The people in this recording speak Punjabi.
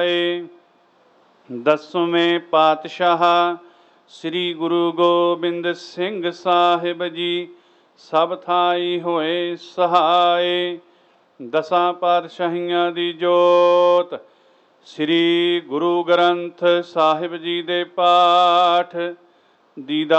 ਸਹਾਏ। ਦਸਵੇਂ ਪਾਤਸ਼ਾਹ ਸ੍ਰੀ ਗੁਰੂ ਗੋਬਿੰਦ ਸਿੰਘ ਸਾਹਿਬ ਜੀ ਸਭ ਥਾਈ ਹੋਏ ਸਹਾਏ। ਦਸਾਂ ਪਾਤਸ਼ਾਹੀਆਂ ਦੀ ਜੋਤ ਸ੍ਰੀ ਗੁਰੂ ਗ੍ਰੰਥ ਸਾਹਿਬ ਜੀ ਦੇ ਪਾਠ ਦੀਦਾ